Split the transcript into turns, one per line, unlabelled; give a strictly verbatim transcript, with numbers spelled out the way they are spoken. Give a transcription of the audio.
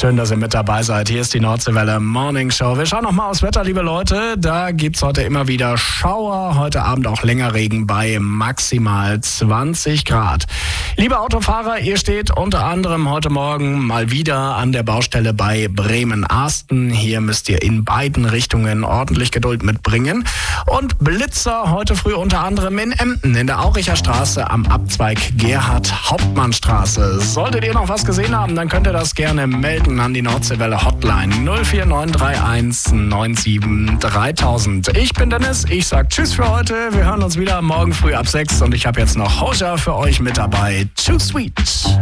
Schön, dass ihr mit dabei seid. Hier ist die Nordseewelle Morning Show. Wir schauen noch mal aufs Wetter, liebe Leute. Da gibt's heute immer wieder Schauer. Heute Abend auch länger Regen bei maximal zwanzig Grad. Liebe Autofahrer, ihr steht unter anderem heute Morgen mal wieder an der Baustelle bei Bremen-Arsten. Hier müsst ihr in beiden Richtungen ordentlich Geduld mitbringen. Und Blitzer heute früh unter anderem in Emden, in der Auricher Straße am Abzweig Gerhard-Hauptmann-Straße. Solltet ihr noch was gesehen haben, dann könnt ihr das gerne melden an die Nordseewelle Hotline null vier neun drei eins neun sieben dreitausend. Ich bin Dennis, ich sag Tschüss für heute. Wir hören uns wieder morgen früh ab sechs und ich habe jetzt noch Hoja für euch mit dabei. Too Sweet.